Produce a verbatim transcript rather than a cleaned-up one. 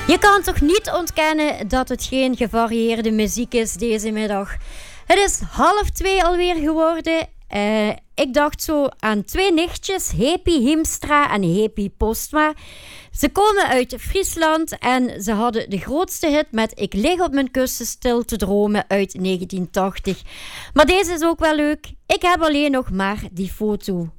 Je kan toch niet ontkennen dat het geen gevarieerde muziek is deze middag. Het is half twee alweer geworden. Uh, ik dacht zo aan twee nichtjes, Hepi Hiemstra en Hepi Postma. Ze komen uit Friesland en ze hadden de grootste hit met Ik lig op mijn kussen stil te dromen uit negentien tachtig. Maar deze is ook wel leuk. Ik heb alleen nog maar die foto.